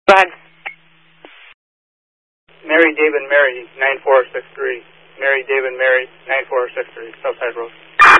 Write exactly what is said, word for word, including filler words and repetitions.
Go ahead. Mary, David, Mary, nine four six three. Mary, David, Mary, nine four six three, Southside Road.